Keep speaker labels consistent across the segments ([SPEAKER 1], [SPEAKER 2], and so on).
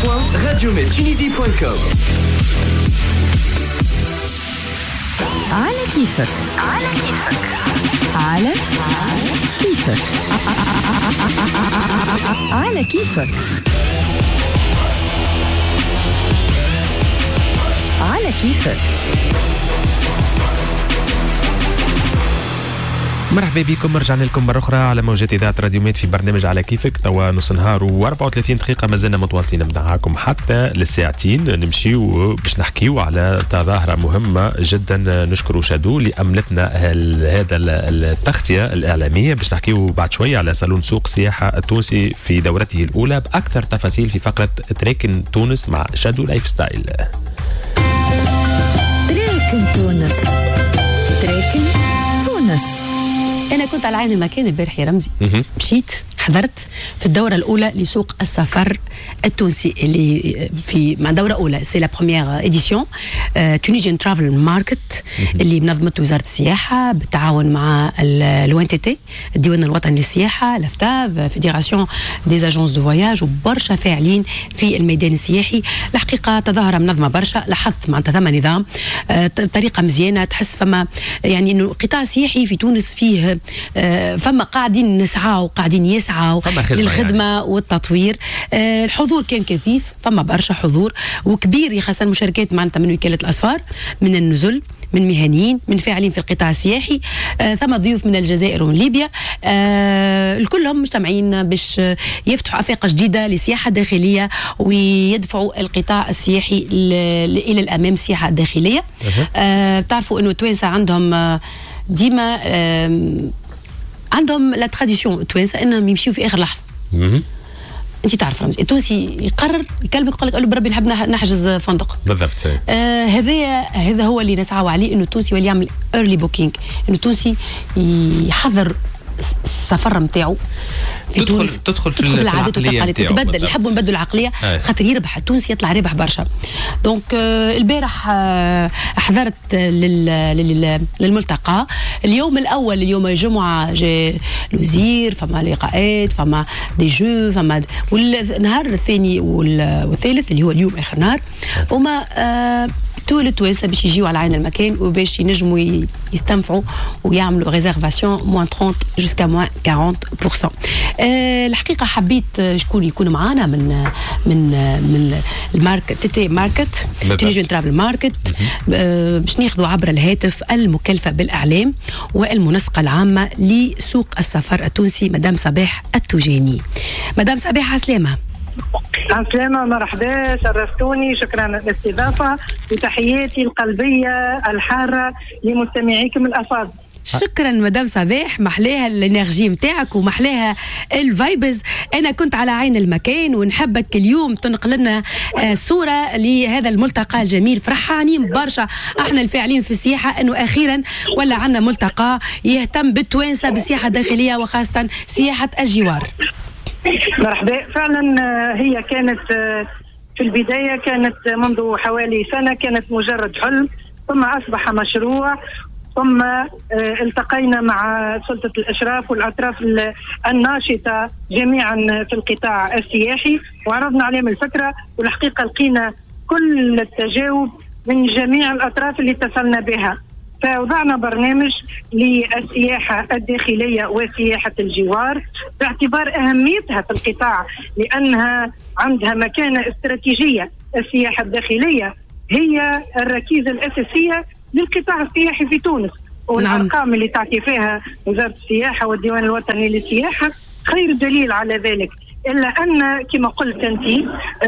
[SPEAKER 1] www.radiomedtunisie.com.
[SPEAKER 2] على كيفك على كيفك على كيفك على كيفك.
[SPEAKER 3] مرحبا بكم، رجعنا لكم مرة أخرى على موجات إذاعة راديو ميد في برنامج على كيفك. توا نص نهار و34 دقيقة مازلنا متواصلين معاكم حتى للساعتين، نمشيو باش نحكيو على ظاهرة مهمة جدا. نشكر شادو اللي أملتنا هذا التغطية الإعلامية باش نحكيو بعد شوية على صالون سوق سياحة التونسي في دورته الأولى بأكثر تفاصيل في فقرة تريكن تونس مع شادو لايف ستايل.
[SPEAKER 2] تريكن تونس، تريكن تونس.
[SPEAKER 4] أنا كنت على عين المكان البارح يا رمزي، مشيت حضرت في الدورة الأولى لسوق السفر التونسي اللي في مع دورة أولى، سي لا بروميير إديسيون تونيجيان ترافل ماركت اللي منظمته وزارة السياحة بالتعاون مع الONTT الديوان الوطني للسياحة، لافتاف، فيدراسيون دي اجونس دو فواياج، وبرشا فاعلين في الميدان السياحي. الحقيقة تظاهرة منظمة برشا، لاحظت معناتها ثم نظام بطريقة مزيانة، تحس فما يعني إنه القطاع السياحي في تونس فيه فما قاعدين نسعى وقاعدين يسعى للخدمة يعني. والتطوير. الحضور كان كثيف، فما برشا حضور وكبير، خاصة المشاركات معناتها من وكالة الأسفار، من النزل، من مهنيين، من فاعلين في القطاع السياحي، ثم ضيوف من الجزائر ومن ليبيا، الكلهم مجتمعين باش يفتحوا آفاق جديدة لسياحة داخلية ويدفعوا القطاع السياحي إلى الأمام، سياحة داخلية. تعرفوا أنه توانسة عندهم ديما عندهم لا تراديسيون التوانسه انهم يمشيو في اخر لحظه. انت تعرف رمزي التونسي يقرر يكلمك يقول لك بربي نحب نحجز فندق بالضبط. هذا هو اللي نسعى عليه، انه التونسي يولي يعمل ايرلي بوكينج، انه التونسي يحضر السفر نتاعو في تونس، تدخل في العادات والتقاليد، تتبدل، يحبوا نبدلوا العقليه خاطر يربح التونسي، يطلع رابح برشا. دونك البارح حضرت للملتقى اليوم الاول، اليوم الجمعه جاء الوزير، فما لقاءات، فما دي جو، فما والنهار الثاني والثالث اللي هو اليوم اخر نهار، وما طول التوانسه باش يجيوا على عين المكان وباش ينجموا يستنفعوا ويعملوا ريزيرفاسيون موان 30 جوسكا موان 40%. الحقيقه حبيت شكون يكون معانا من الماركت تي ماركت تونيجيان ترافل ماركت، باش ناخذوا عبر الهاتف المكلفه بالاعلام والمنسقه العامه لسوق السفر التونسي مدام صباح التوجاني. مدام صباح عسلامه.
[SPEAKER 5] عسلامة، مرحبا، شرفتوني، شكرا للاستضافة وتحياتي القلبية الحارة لمستمعيكم الأفاضل.
[SPEAKER 4] شكرا مدام صباح، محلاها الانرجي متاعك ومحلاها الفايبز. انا كنت على عين المكان ونحبك اليوم تنقل لنا صوره لهذا الملتقى الجميل. فرحانين برشا احنا الفاعلين في السياحه انه اخيرا ولا عندنا ملتقى يهتم بالتوانسه بالسياحه الداخليه وخاصه سياحه الجوار.
[SPEAKER 5] مرحبا. فعلا هي كانت في البداية، كانت منذ حوالي سنة، كانت مجرد حلم، ثم أصبح مشروع، ثم التقينا مع سلطة الإشراف والأطراف الناشطة جميعا في القطاع السياحي وعرضنا عليهم الفكرة، والحقيقة لقينا كل التجاوب من جميع الأطراف اللي اتصلنا بها. فوضعنا برنامج للسياحة الداخلية وسياحة الجوار باعتبار أهميتها في القطاع، لأنها عندها مكانة استراتيجية. السياحة الداخلية هي الركيزة الأساسية للقطاع السياحي في تونس، والأرقام اللي تعطي فيها وزارة السياحة والديوان الوطني للسياحة خير دليل على ذلك. إلا أن كما قلت أنت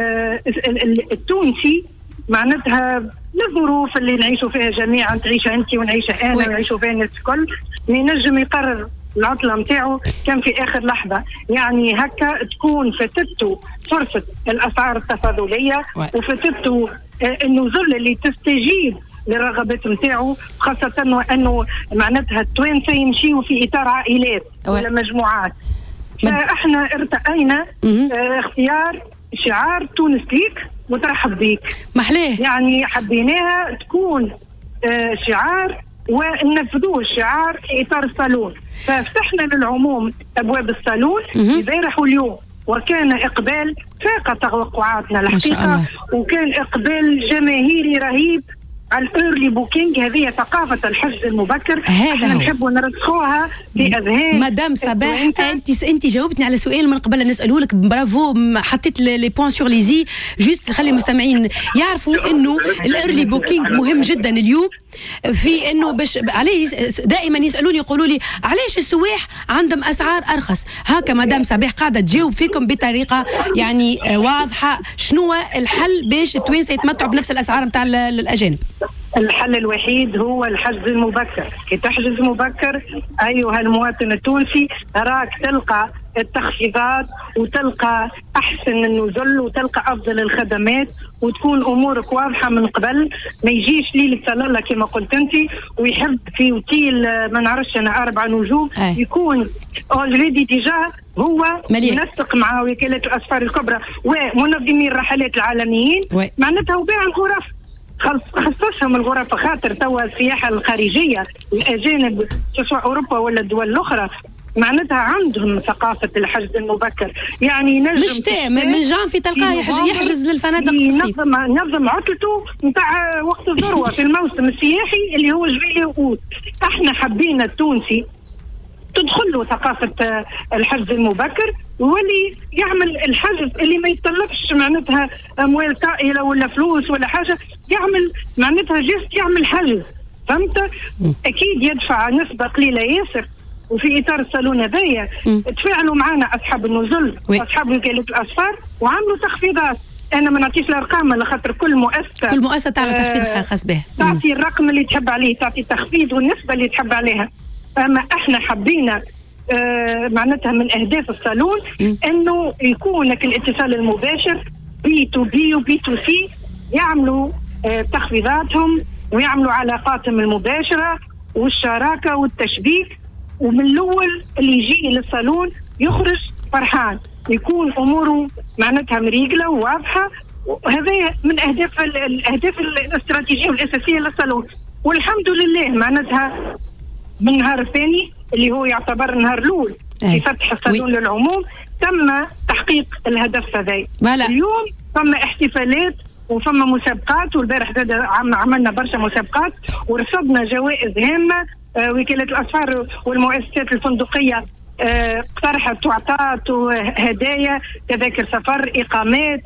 [SPEAKER 5] التونسي معناتها الظروف اللي نعيشوا فيها جميعا، تعيشها انت ونعيشها انا ونعيشوا فيها الناس الكل، ينجم يقرر العطله نتاعو كان في اخر لحظه، يعني هكا تكون فاتته فرصه الاسعار التفاضليه وفاتته النزول اللي تستجيب للرغبات نتاعو، خاصه وانه معناتها التوانسه يمشيوا في اطار عائلات ولا مجموعات. فاحنا ارتقينا اختيار شعار تونس ليك وترحب بيك.
[SPEAKER 4] محليه
[SPEAKER 5] يعني حبيناها تكون شعار وننفذوه الشعار في إطار الصالون، ففتحنا للعموم أبواب الصالون البارح واليوم، وكان إقبال فاق توقعاتنا الحقيقة، وكان إقبال جماهيري رهيب على الأيرلي بوكينج. هذه ثقافة الحجز المبكر احنا نحب نرسخوها في أذهان
[SPEAKER 4] مدام صباح. انت جاوبتني على سؤال من قبل نسأله لك، برافو، حطيت لي بوين سور لي زي. جوست خلي المستمعين يعرفوا انه الأيرلي بوكينج مهم جدا اليوم، في انه باش عليه دائما يسالوني يقولوا لي علاش السواح عندهم اسعار ارخص. هكا مدام صباح قاعده تجاوب فيكم بطريقه يعني واضحه. شنو الحل باش التوانسه يتمتعوا بنفس الاسعار نتاع الاجانب؟
[SPEAKER 5] الحل الوحيد هو الحجز المبكر. كي تحجز مبكر أيها المواطن التونسي راك تلقى التخفيضات وتلقى أحسن النزل وتلقى أفضل الخدمات وتكون أمورك واضحة من قبل. ما يجيش ليلة صلاة كما قلت أنت ويحب في اوتيل ما نعرفش أنا 4 نجوم يكون اوريدي ديجا هو منسق مع وكالة الأسفار الكبرى ومنظمين الرحلات العالميين معناتها وبيع الغرف، خصصهم الغرف خاطر توا السياحة الخارجية الأجانب سواء أوروبا ولا الدول الأخرى معناتها عندهم ثقافة الحجز المبكر. يعني
[SPEAKER 4] مش من جانفي تلقاه يحجز للفنادق
[SPEAKER 5] نظم عطلته نتاع وقت الذروة في الموسم السياحي اللي هو جويلية وأوت. احنا حبينا التونسي تدخل له ثقافة الحجز المبكر واللي يعمل الحجز اللي ما يتطلبش معناتها أموال طائلة ولا فلوس ولا حاجة، يعمل معناتها جست يعمل حجز، فهمت؟ أكيد يدفع نسبة قليلة ياسر. وفي إطار الصالون هذايا تفاعلوا معنا أصحاب النزل وأصحاب وكالة الأسفار وعملوا تخفيضات. أنا ما نعطيش الأرقام على خاطر كل مؤسسة
[SPEAKER 4] تعمل تخفيض خاص به،
[SPEAKER 5] تعطي الرقم اللي تحب عليه، تعطي التخفيض والنسبة اللي تحب عليها. أما إحنا حبينا معناتها من أهداف الصالون أنه يكون الاتصال المباشر B2B و B2C، يعملوا تخفيضاتهم ويعملوا علاقاتهم المباشرة والشراكة والتشبيك، ومن الأول اللي يجي للصالون يخرج فرحان، يكون أموره معناتها مريقلة وواضحة. وهذا من الأهداف الاستراتيجية والأساسية للصالون. والحمد لله معناتها من النهار الثاني اللي هو يعتبر النهار الأول في فتح الصالون للعموم تم تحقيق الهدف هذا. اليوم فما احتفالات وفما مسابقات، والبارح عملنا برشا مسابقات ورصدنا جوائز هامة. وكالة الأسفار والمؤسسات الفندقية اقترحت تعطات وهدايا، تذاكر سفر، إقامات.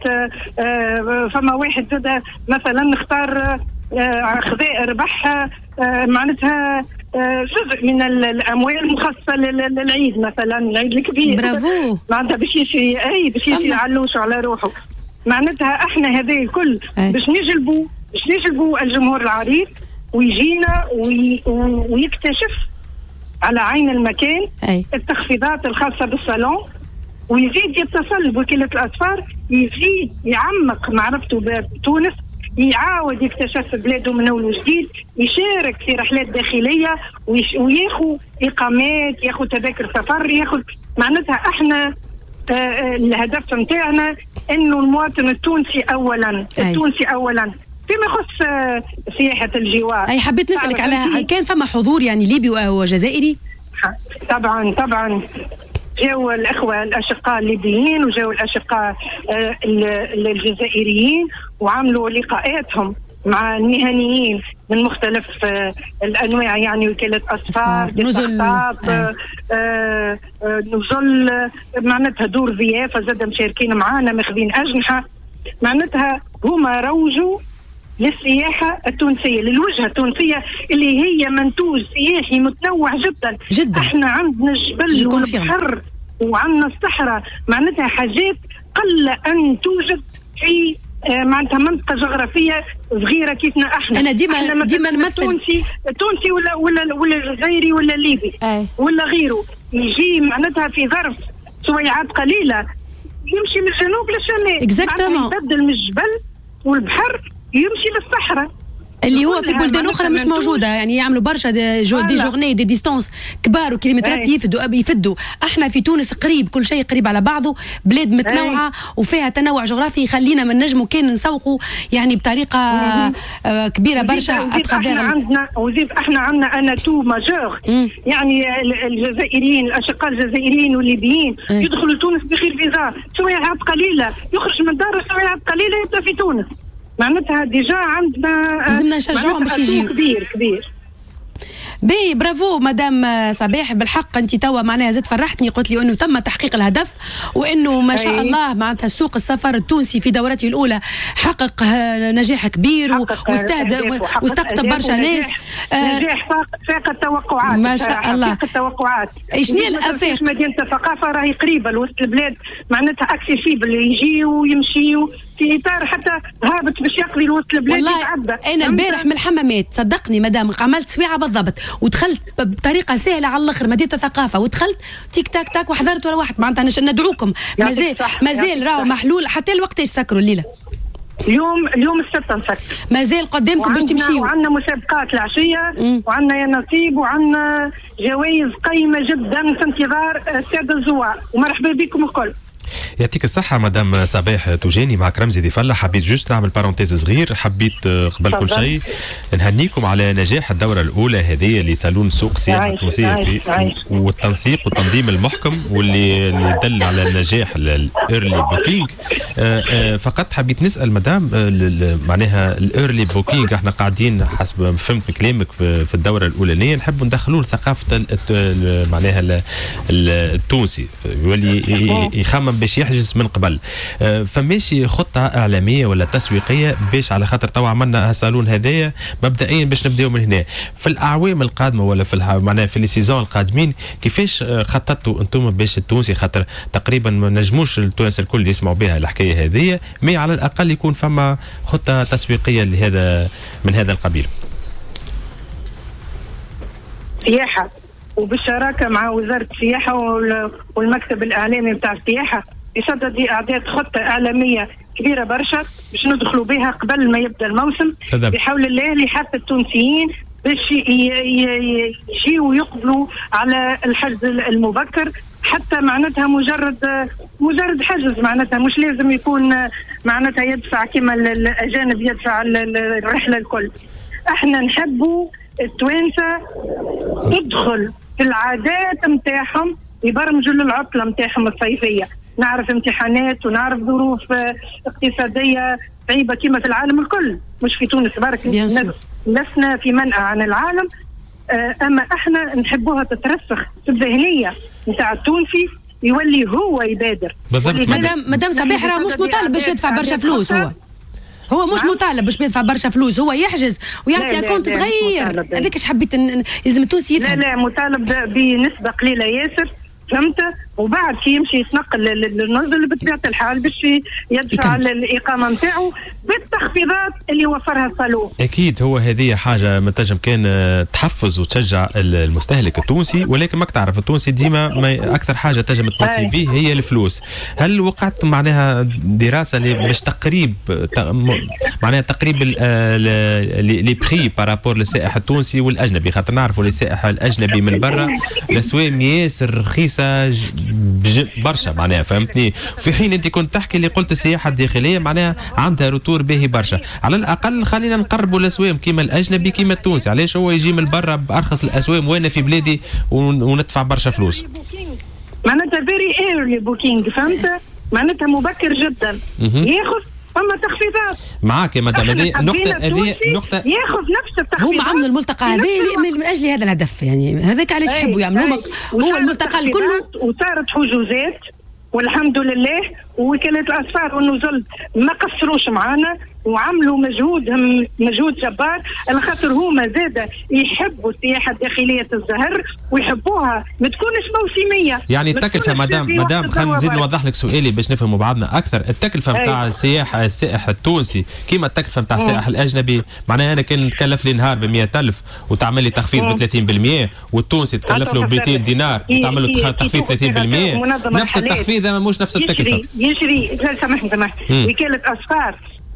[SPEAKER 5] فما واحد زاد مثلا نختار خذاء ربح معناتها جزء من الأموال مخصصة للعيد، مثلا العيد الكبير.
[SPEAKER 4] برافو.
[SPEAKER 5] معناتها باش يعلوش على روحه. معناتها احنا هذا الكل باش نجلبوا الجمهور العريض ويجينا ويكتشف على عين المكان التخفيضات الخاصة بالصالون، ويزيد يتصل بوكالة الأسفار، يزيد يعمق معرفته بتونس، يعاود يكتشف بلاده من أول وجديد، يشارك في رحلات داخلية وياخذ إقامات، ياخذ تذاكر سفر، ياخذ معناتها احنا الهدف نتاعنا انه المواطن التونسي اولا التونسي اولا. فيما يخص سياحة الجوار
[SPEAKER 4] حبيت نسألك على كان فما حضور يعني ليبي وجزائري؟
[SPEAKER 5] طبعا جاوا الأخوة الأشقاء الليبيين وجاوا الأشقاء الجزائريين وعملوا لقاءاتهم مع المهنيين من مختلف الأنواع، يعني وكالة أسفار،
[SPEAKER 4] نزل
[SPEAKER 5] معناتها دور ضيافة زاد مشاركين معانا ماخذين أجنحة. معناتها هما روجوا للسياحة التونسية، للوجهة التونسية اللي هي منتوج سياحي متنوع جدا. احنا عندنا الجبل والبحر وعندنا الصحراء، معناتها حاجات قل أن توجد في معناتها منطقة جغرافية صغيرة كيفنا احنا.
[SPEAKER 4] أنا ديما نمثل
[SPEAKER 5] تونسي ولا جزائري ولا ليبي ولا غيره، يجي معناتها في ظرف سويعات قليلة يمشي من الجنوب للشمال، يبدل من الجبل والبحر يمشي للصحراء.
[SPEAKER 4] اللي هو في بلدان اخرى مش موجوده، يعني يعملوا برشا دي جورني دي ديستانس كبار وكيلومترات يفدوا. احنا في تونس قريب، كل شيء قريب على بعضه، بلاد متنوعه وفيها تنوع جغرافي يخلينا من نجموا كان نسوقوا يعني بطريقه كبيره برشا.
[SPEAKER 5] وزيد احنا عندنا انا تو ماجور، يعني الجزائريين، الاشقاء الجزائريين والليبيين يدخلوا تونس بغير فيزا، سواعات قليله يخرج من داره، سواعات قليله يبدا في تونس. معناتها ديجا عندنا
[SPEAKER 4] لازمنا نشجعهم باش يجيو.
[SPEAKER 5] كبير.
[SPEAKER 4] بي برافو مدام صباح، بالحق انت توا معناها زاد فرحتني، قلت لي انه تم تحقيق الهدف، وانه ما شاء الله معناتها سوق السفر التونسي في دورته الاولى حقق نجاح كبير واستقطب برشا ناس.
[SPEAKER 5] نجاح فاق التوقعات
[SPEAKER 4] ما شاء الله.
[SPEAKER 5] التوقعات.
[SPEAKER 4] شنو الافاق؟
[SPEAKER 5] مدينه الثقافه راهي قريبه لوسط البلاد، معناتها اكسيسيبل، يجيو ويمشيو في اطار حتى هابط باش يقضي لوسط البلاد يتعدى.
[SPEAKER 4] انا البارح من الحمامات صدقني مدام عملت سويعه بالضبط، ودخلت بطريقه سهله على الاخر مدينه الثقافه، ودخلت تيك تاك تاك وحضرت ولا واحد. معناتها ندعوكم، مازال راهو محلول. حتى الوقت ايش سكروا الليله؟
[SPEAKER 5] اليوم السبت نسكر،
[SPEAKER 4] مازال قدامكم باش تمشيوا.
[SPEAKER 5] وعندنا مسابقات العشيه، وعندنا يا نصيب، وعندنا جوائز قيمه جدا في انتظار الساده الزوار، ومرحبا بكم الكل.
[SPEAKER 3] يعطيك الصحة مدام صباح توجاني، معك رمزي دي فلة. حبيت جوست نعمل بارونتيز صغير، حبيت قبل كل شيء نهنيكم على نجاح الدورة الأولى هذه لصالون سوق السياحة التونسية والتنسيق والتنظيم المحكم، واللي دل على النجاح الإيرلي بوكينج. فقط حبيت نسأل مدام، معناها الإيرلي بوكينج احنا قاعدين حسب ما فهمت من كلامك في الدورة الأولانية نحب ندخلوا ثقافة معناها التونسي، يولي يخمم باش يحجز من قبل. فماشي خطه اعلاميه ولا تسويقيه باش على خاطر توا عملنا الصالون هذايا مبدئيا باش نبداو من هنا في الاعوام القادمه ولا في معناها في السيزون القادمين، كيفاش خططتوا انتم باش التونسي، خاطر تقريبا ما نجموش التونس الكل يسمعوا بها الحكايه هذه، مي على الاقل يكون فما خطه تسويقيه لهذا من هذا القبيل؟
[SPEAKER 5] سياحه وبالشراكه مع وزاره السياحه والمكتب الاعلامي بتاع السياحه بصدد اعداد خطه اعلاميه كبيره برشا باش ندخلوا بها قبل ما يبدا الموسم بحول الله، لحث التونسيين باش يجيوا ويقبلوا على الحجز المبكر، حتى معناتها مجرد حجز، معناتها مش لازم يكون معناتها يدفع كما الاجانب يدفع الرحله الكل. احنا نحبوا التوانسه تدخل في العادات نتاعهم، يبرمجوا للعطله نتاعهم الصيفيه. نعرف امتحانات ونعرف ظروف اقتصاديه صعيبه كما في العالم الكل، مش في تونس برك، لسنا في منأى عن العالم. اما احنا نحبوها تترسخ في الذهنيه نتاع التونسي، يولي هو يبادر.
[SPEAKER 4] مدام صباح راه مش مطالب باش يدفع برشا فلوس، هو مش مطالب باش يدفع برشا فلوس، هو يحجز ويعطي اكونت صغير. هذاك اش حبيت لازم التونسي يفهم.
[SPEAKER 5] لا مطالب بنسبه قليله ياسر، فهمت؟ وبعد كي يمشي يتنقل للنزل بطبيعه الحال باش يدفع الاقامه نتاعو بالتخفيضات اللي وفرها الصالون.
[SPEAKER 3] اكيد هو هذه حاجه ما تنجم كان تحفز وتشجع المستهلك التونسي، ولكن ماك تعرف التونسي ديما اكثر حاجه تنجم تموتيفيه هي الفلوس. هل وقعت معناها دراسه باش معناها تقريب لي بري بارابور للسائح التونسي والاجنبي؟ خاطر نعرفوا السائح الاجنبي من برا الاسواق ياسر رخيصه برشا، معناها فهمتني؟ في حين انت كنت تحكي اللي قلت السياحه الداخليه معناها عندها روتور باهي برشا. على الاقل خلينا نقربوا الاسواق كيما الاجنبي كيما التونسي. علاش هو يجي من برا بارخص الاسواق وانا في بلادي وندفع برشا فلوس؟
[SPEAKER 5] معناتها فيري ايرلي بوكينج، فهمت؟ معناتها مبكر جدا، ياخذ اما تخفيضات.
[SPEAKER 3] معاك يا مدام، هذه نقطة
[SPEAKER 5] ياخذ نفس التخفيضات.
[SPEAKER 4] هم عملوا الملتقى هذا من اجل هذا الهدف، يعني هذاك علاش يحبوا يعملوا. هو الملتقى الكل
[SPEAKER 5] وصارت حجوزات والحمد لله، ووكالة الأسفار والنزل ما قصروش معانا وعملوا مجهود جبار، على خاطر هما زاده يحبوا السياحه الداخليه الزهر ويحبوها ما تكونش موسميه.
[SPEAKER 3] يعني التكلفه مدام خلينا نزيد نوضح لك سؤالي باش نفهموا بعضنا اكثر. التكلفه نتاع السائح التونسي كيما التكلفه نتاع السائح الاجنبي؟ معناها انا كان نتكلف لي نهار ب 100,000 وتعمل لي تخفيض ب 30%، والتونسي تكلف له ب 200 دينار وتعمل له تخفيض 30%. نفس التخفيض مش نفس التكلفه.
[SPEAKER 5] يجري سامحني وكاله اسفار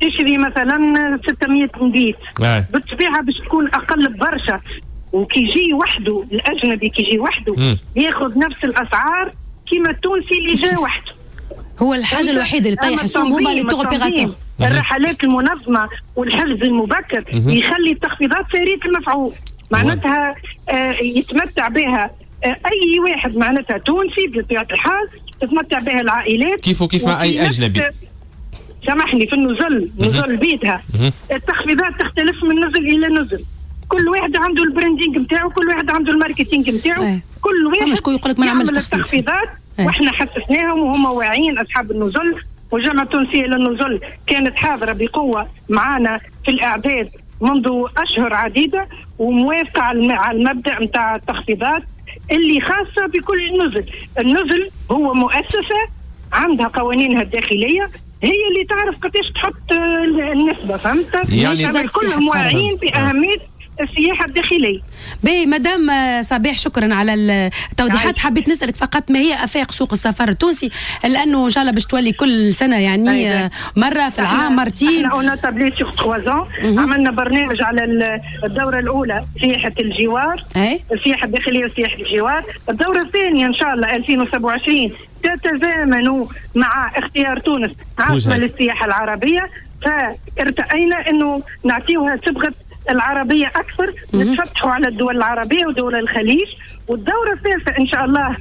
[SPEAKER 5] تشري مثلا 600 مبيت بالطبيعه باش تكون اقل برشا، وكي يجي وحده الاجنبي كي يجي وحده ياخذ نفس الاسعار كيما التونسي اللي جا وحده.
[SPEAKER 4] هو الحاجه الوحيده اللي طيح السوق هما لي تور اوبيراتور.
[SPEAKER 5] الرحلات المنظمه والحجز المبكر يخلي التخفيضات ساريه المفعول، معناتها يتمتع بها اي واحد معناتها تونسي بطبيعه الحال، تتمتع بها العائلات
[SPEAKER 3] كيف مع اي اجنبي.
[SPEAKER 5] سامحني في نزل بيتها التخفيضات تختلف من نزل الى نزل، كل واحد عنده البراندينج نتاعو، كل واحد عنده الماركتينج نتاعو، كل واحد
[SPEAKER 4] شكون يقول لك ما نعملش
[SPEAKER 5] تخفيضات. واحنا حسسناهم وهم واعيين اصحاب النزل، والجامعه التونسيه للنزل كانت حاضره بقوه معنا في الاعداد منذ اشهر عديده، وموافقه على المبدا نتاع التخفيضات اللي خاصه بكل نزل. النزل هو مؤسسه عندها قوانينها الداخليه، هي اللي تعرف قديش تحط النسبه، فهمت؟ يعني كلهم واعيين باهميه السياحه الداخليه.
[SPEAKER 4] باهي مدام صباح، شكرا على التوضيحات. حبيت نسالك فقط ما هي افاق سوق السفر التونسي، لانه ان شاء الله باش تولي كل سنه يعني مره في العام مرتين.
[SPEAKER 5] احنا اون تابلي سور 3 ans عملنا برنامج على الدوره الاولى سياحه الجوار، السياحه الداخليه وسياحه الجوار. الدوره الثانيه ان شاء الله 2027 تتزامن مع اختيار تونس عاصمه للسياحه العربيه، فارتأينا انه نعطيوها صبغه العربية أكثر، نتفتحوا على الدول العربية ودول الخليج. والدورة الثالثة إن شاء الله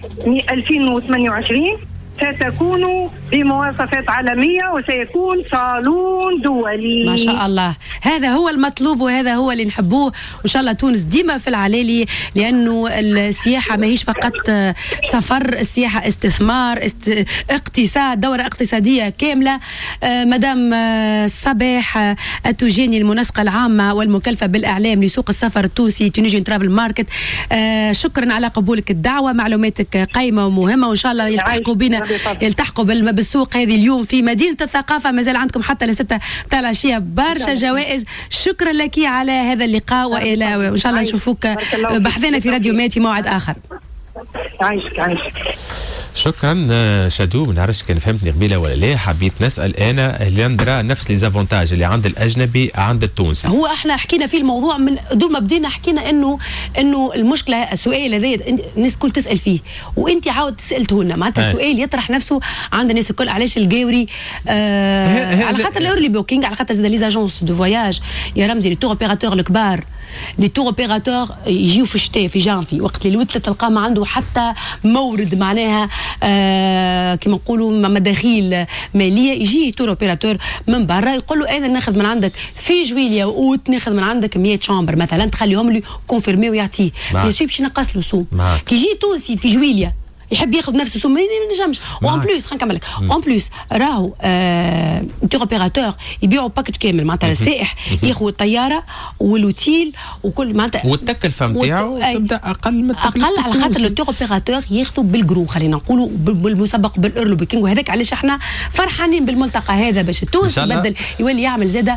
[SPEAKER 5] 2028 ستكون بمواصفات عالمية وسيكون صالون دولي.
[SPEAKER 4] ما شاء الله، هذا هو المطلوب وهذا هو اللي نحبوه، وإن شاء الله تونس ديما في العلالي، لأنه السياحة ماهيش فقط سفر، السياحة استثمار، اقتصاد، دورة اقتصادية كاملة. مدام صباح التوجيني المنسقة العامة والمكلفة بالإعلام لسوق السفر التونسي تونيجين ترافل ماركت، شكرا على قبولك الدعوة، معلوماتك قيمة ومهمة، وإن شاء الله يلتحقوا بنا يلتحقوا بالسوق هذه اليوم في مدينة الثقافة. مازال عندكم حتى ل6 تاع العشية برشا جوائز. شكرا لك على هذا اللقاء، وإلى وإن شاء الله نشوفوك بحثنا في راديو مات في موعد آخر.
[SPEAKER 5] عايشك.
[SPEAKER 3] شكرا شادو. ما نعرفش كان فهمتني قبيله ولا لا. حبيت نسال انا هل ندرى نفس لي زافونتاج اللي عند الاجنبي عند التونسي؟
[SPEAKER 4] هو احنا حكينا في الموضوع من دون ما بدينا، حكينا انه المشكله السؤال هذا الناس الكل تسال فيه، وانت عاود سالته لنا معناتها سؤال يطرح نفسه عند الناس الكل. علاش القاوري على خاطر الاورلي بوكينج، على خاطر زاد لي زاجونس دو فواياج يا رمزي، لي تور اوبيراتور الكبار، لي تور اوبيراتور يجيو في الشتاء في جانفي وقت اللي الوتله تلقى ما عنده حتى مورد معناها كما نقولوا مداخيل ماليه، يجي تور اوبيراتور من برا يقول له انا ناخذ من عندك في جويليا واوت ناخذ من عندك 100 شامبر مثلا، تخليهم لي كونفيرمي ويعطيه بيان سور باش ينقص له سوم. كي يجي تونسي في جويليا يحب ياخذ نفس السوم ما نجمش. وان بلوس خلينا نكمل لك، اون بلوس راهو تور اوبيراتور يبيعوا باكج كامل معناتها السائح ياخذ الطياره والوتيل وكل معناتها،
[SPEAKER 3] والتكلفه نتاعو تبدا اقل من التكلفه
[SPEAKER 4] اقل، على خاطر التور اوبيراتور ياخذوا بالجرو، خلينا نقولوا بالمسبق بالايرلو بوكينج. وهذاك علاش احنا فرحانين بالملتقى هذا باش التونسي يبدل يولي يعمل زاده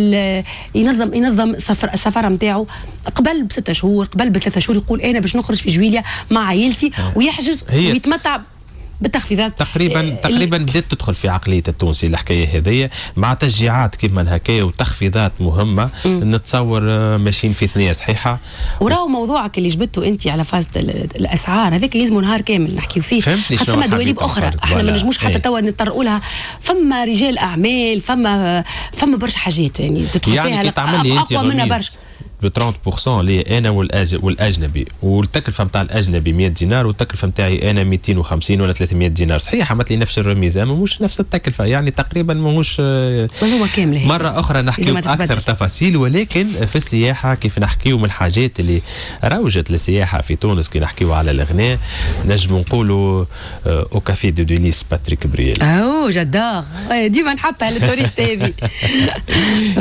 [SPEAKER 4] ينظم السفر نتاعو قبل ب6 شهور، قبل ب3 شهور، يقول انا باش نخرج في جويليا مع عائلتي ويحجز ويتمتع بالتخفيضات.
[SPEAKER 3] تقريبا بدات تدخل في عقليه التونسي الحكايه هذيا، مع تشجيعات كيما هكايا وتخفيضات مهمه. نتصور ماشيين في ثنيه صحيحه.
[SPEAKER 4] وراو موضوعك اللي جبته انت على فاز الاسعار هذاك يلزم نهار كامل نحكيو فيه، خاطر ثم دواليب اخرى احنا ما نجموش حتى توا نطرقوا لها. فما رجال اعمال، فما برشا حاجات يعني تدخل فيها اقوى منها برشا.
[SPEAKER 3] ب 30% لي انا والاجنبي، والتكلفه نتاع الاجنبي 100 دينار والتكلفه نتاعي انا 250 ولا 300 دينار. صحيح عملت لي نفس الرميزه اما مش نفس التكلفه، يعني تقريبا ماهوش
[SPEAKER 4] هو كامل.
[SPEAKER 3] مره اخرى نحكي اكثر تفاصيل، ولكن في السياحه كيف نحكيو من الحاجات اللي روجت للسياحه في تونس كي نحكيو على الغناء نجم نقولوا او كافي دو دوليس باتريك بريال.
[SPEAKER 4] جدار ديما نحطها للتوريست هذه